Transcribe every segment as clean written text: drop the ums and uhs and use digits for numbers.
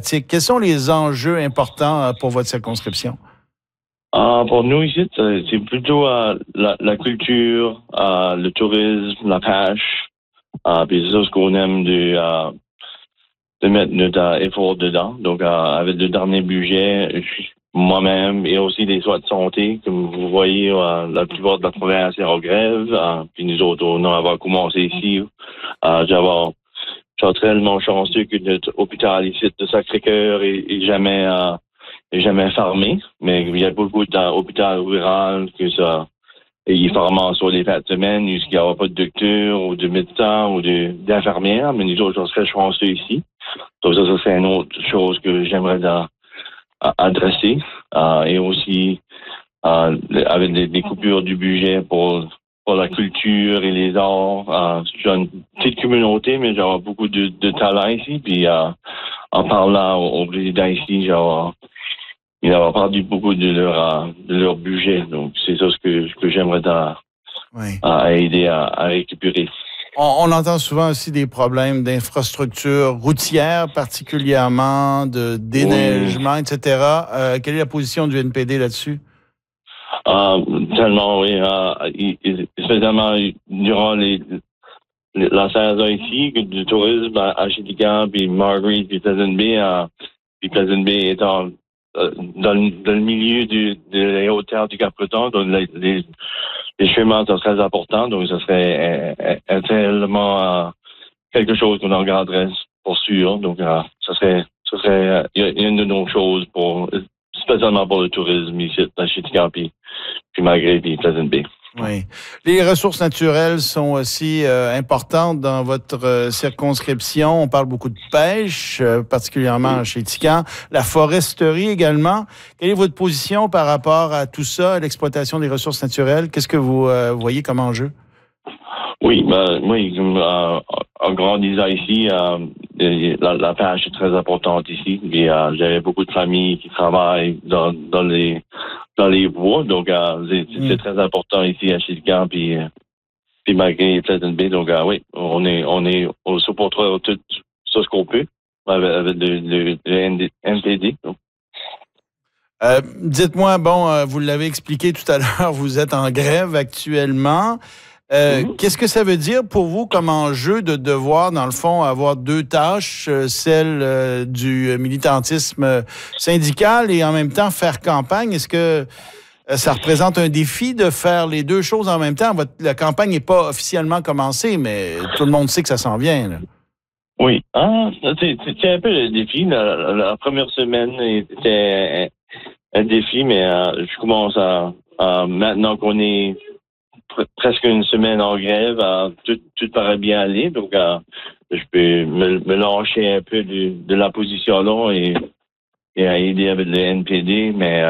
politique. Quels sont les enjeux importants pour votre circonscription? Pour nous ici, c'est plutôt la culture, le tourisme, la pêche. Puis c'est ça ce qu'on aime de mettre notre effort dedans. Donc, avec le dernier budget, moi-même et aussi les soins de santé, comme vous voyez, la plupart de la province est en grève. Puis nous autres, on a commencé ici. Je suis tellement chanceux que notre hôpital ici de Sacré-Cœur est jamais fermé. Mais il y a beaucoup d'hôpitaux ruraux que ça. Et ils forment sur les fins de semaine, il n'y aura pas de docteur ou de médecin ou d'infirmière, mais nous autres, on serait chanceux ici. Donc ça serait une autre chose que j'aimerais adresser. Et aussi, avec des coupures du budget pour la culture et les arts. J'ai une petite communauté, mais j'aurai beaucoup de talent ici. Puis en parlant au président ici, il a perdu beaucoup de leur budget. Donc, c'est ça ce que j'aimerais aider à récupérer. On entend souvent aussi des problèmes d'infrastructure routière, particulièrement de déneigement, etc. Quelle est la position du NPD là-dessus? Tellement, oui. Spécialement durant la saison ici, du tourisme à Chitican, puis Marguerite, puis Pleasant Bay. Puis Pleasant Bay étant dans le milieu de la hauteur du Cap-Breton, donc les chemins sont très importants, donc ça serait tellement quelque chose qu'on regarderait pour sûr. Donc ça serait une de nos choses spécialement pour le tourisme ici à Chitican, puis Marguerite, puis Pleasant Bay. Oui. Les ressources naturelles sont aussi importantes dans votre circonscription. On parle beaucoup de pêche, particulièrement chez Tican. La foresterie également. Quelle est votre position par rapport à tout ça, à l'exploitation des ressources naturelles? Qu'est-ce que vous voyez comme enjeu? Oui, en grandissant ici, la pêche est très importante ici. J'avais beaucoup de familles qui travaillent dans les bois, donc c'est très important ici à Chitican, puis Marguerite et Pleasant Bay. Donc oui, on supportera tout ça ce qu'on peut avec le NPD. Dites-moi, vous l'avez expliqué tout à l'heure, vous êtes en grève actuellement. Qu'est-ce que ça veut dire pour vous comme enjeu de devoir, dans le fond, avoir deux tâches, celle du militantisme syndical et en même temps faire campagne? Est-ce que ça représente un défi de faire les deux choses en même temps? La campagne n'est pas officiellement commencée, mais tout le monde sait que ça s'en vient, là. Oui. C'est un peu le défi. La première semaine était un défi, mais je commence maintenant qu'on est presque une semaine en grève, tout paraît bien aller. Donc, je peux me lâcher un peu de la position là et aider avec le NPD. Mais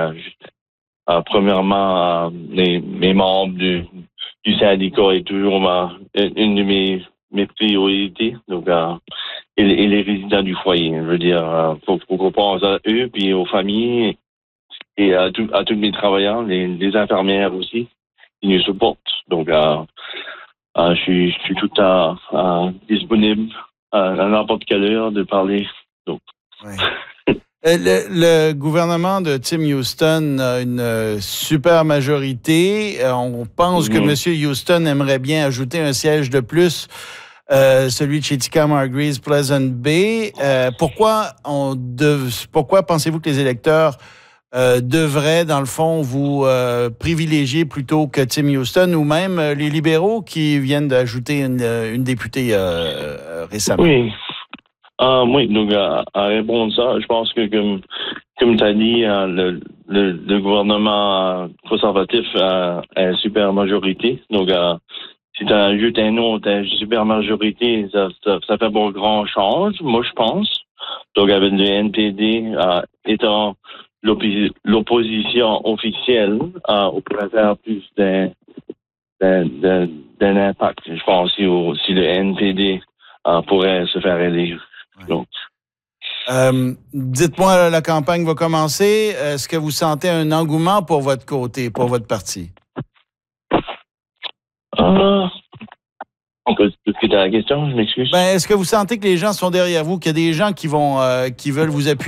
premièrement, mes membres du syndicat est toujours une de mes priorités. Donc, et les résidents du foyer. Je veux dire, faut qu'on pense à eux puis aux familles et à tous mes travailleurs, les infirmières aussi, qui nous supportent. Donc, je suis tout le temps disponible à n'importe quelle heure de parler. Donc. Oui. Le gouvernement de Tim Houston a une super majorité. On pense que M. Houston aimerait bien ajouter un siège de plus, celui de Chitican, Marguerite, Pleasant Bay. Pourquoi pensez-vous que les électeurs devraient, dans le fond, vous privilégier plutôt que Tim Houston ou même les libéraux qui viennent d'ajouter une députée récemment? Oui. Oui, donc à répondre à ça, je pense que comme tu as dit, le gouvernement conservatif a une super majorité. Donc si tu ajoutes un autre super majorité, ça fait pas grand change, moi je pense. Donc avec le NPD étant l'opposition officielle, on pourrait faire plus d'un impact. Je pense si le NPD pourrait se faire élire. Donc. Dites-moi, la campagne va commencer. Est-ce que vous sentez un engouement pour votre côté, pour votre parti? On peut discuter la question, je m'excuse. Est-ce que vous sentez que les gens sont derrière vous, qu'il y a des gens qui veulent vous appuyer?